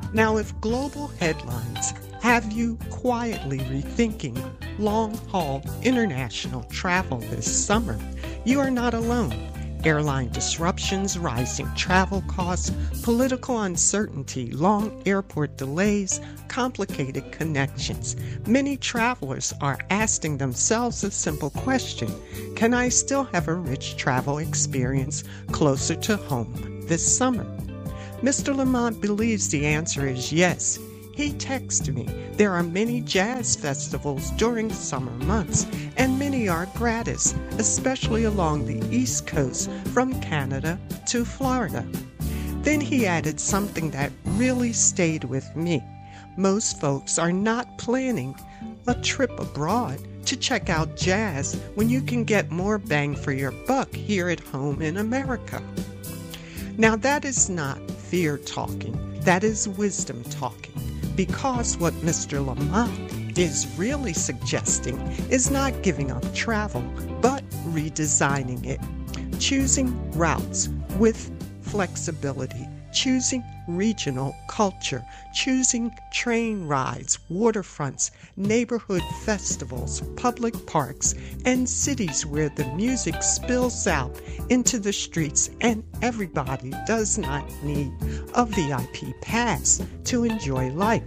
Now, if global headlines have you quietly rethinking long-haul international travel this summer, you are not alone. Airline disruptions, rising travel costs, political uncertainty, long airport delays, complicated connections. Many travelers are asking themselves a simple question: can I still have a rich travel experience closer to home this summer? Mr. Lamont believes the answer is yes. He texted me, there are many jazz festivals during summer months, and many are gratis, especially along the East Coast from Canada to Florida. Then he added something that really stayed with me. Most folks are not planning a trip abroad to check out jazz when you can get more bang for your buck here at home in America. Now that is not fear talking, that is wisdom talking. Because what Mr. Lamont is really suggesting is not giving up travel, but redesigning it. Choosing routes with flexibility, choosing regional culture, choosing train rides, waterfronts, neighborhood festivals, public parks, and cities where the music spills out into the streets and everybody does not need a VIP pass to enjoy life.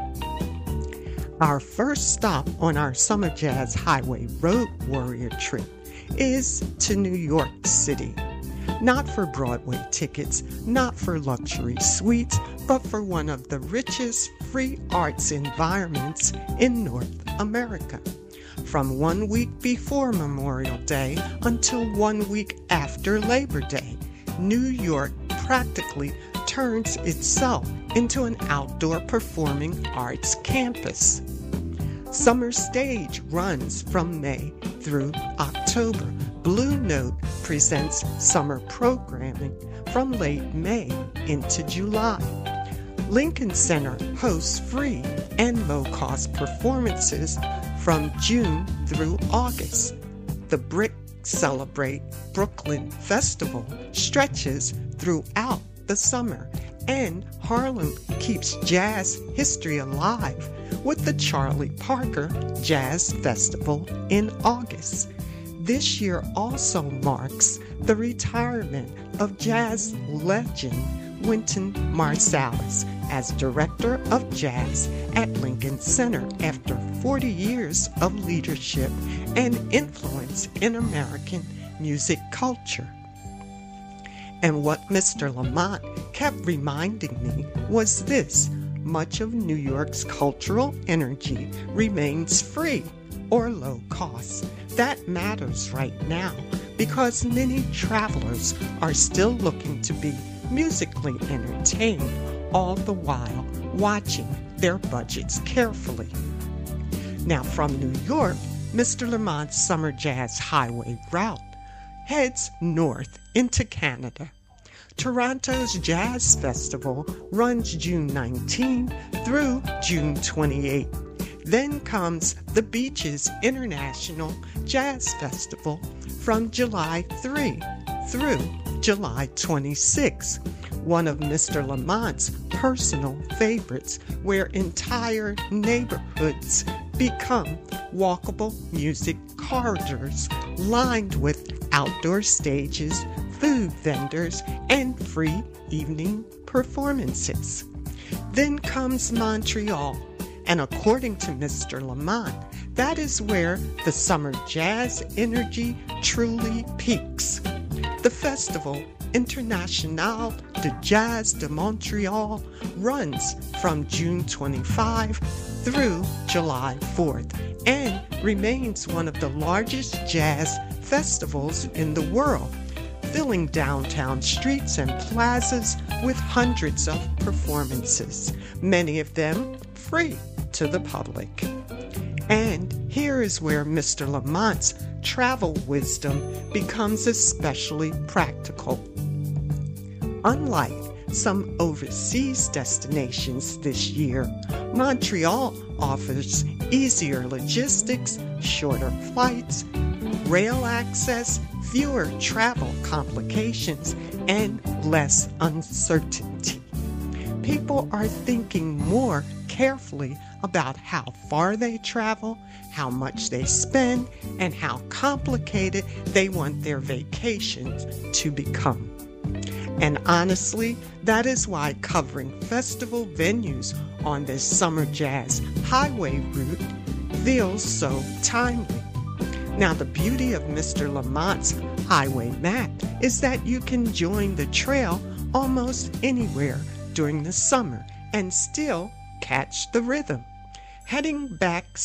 Our first stop on our Summer Jazz Highway Road Warrior trip is to New York City. Not for Broadway tickets, not for luxury suites, but for one of the richest free arts environments in North America. From 1 week before Memorial Day until 1 week after Labor Day, New York practically turns itself into an outdoor performing arts campus. Summer Stage runs from May through October. Blue Note presents summer programming from late May into July. Lincoln Center hosts free and low-cost performances from June through August. The Brick Celebrate Brooklyn Festival stretches throughout the summer, and Harlem keeps jazz history alive with the Charlie Parker Jazz Festival in August. This year also marks the retirement of jazz legend Wynton Marsalis as Director of Jazz at Lincoln Center after 40 years of leadership and influence in American music culture. And what Mr. Lamont kept reminding me was this: much of New York's cultural energy remains free or low cost. That matters right now because many travelers are still looking to be musically entertained, all the while watching their budgets carefully. Now from New York, Mr. Lamont's Summer Jazz Highway route heads north into Canada. Toronto's Jazz Festival runs June 19 through June 28. Then comes the Beaches International Jazz Festival from July 3 through July 26, one of Mr. Lamont's personal favorites, where entire neighborhoods become walkable music corridors lined with outdoor stages, food vendors, and free evening performances. Then comes Montreal, and according to Mr. Lamont, that is where the summer jazz energy truly peaks. The festival, International de Jazz de Montréal, runs from June 25 through July 4th and remains one of the largest jazz festivals in the world, filling downtown streets and plazas with hundreds of performances, many of them free to the public. And here is where Mr. Lamont's travel wisdom becomes especially practical. Unlike some overseas destinations this year, Montreal offers easier logistics, shorter flights, rail access, fewer travel complications, and less uncertainty. people are thinking more carefully about how far they travel, how much they spend, and how complicated they want their vacations to become. And honestly, that is why covering festival venues on this summer jazz highway route feels so timely. Now, the beauty of Mr. Lamont's highway map is that you can join the trail almost anywhere during the summer and still catch the rhythm. Heading back